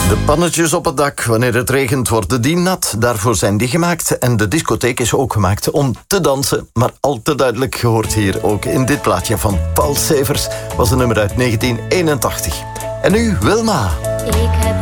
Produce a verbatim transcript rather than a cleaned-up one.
De pannetjes op het dak, wanneer het regent, worden die nat. Daarvoor zijn die gemaakt. En de discotheek is ook gemaakt om te dansen. Maar al te duidelijk gehoord hier ook in dit plaatje van Paul Severs. Was een nummer uit negentien eenentachtig. En nu Wilma. Ik heb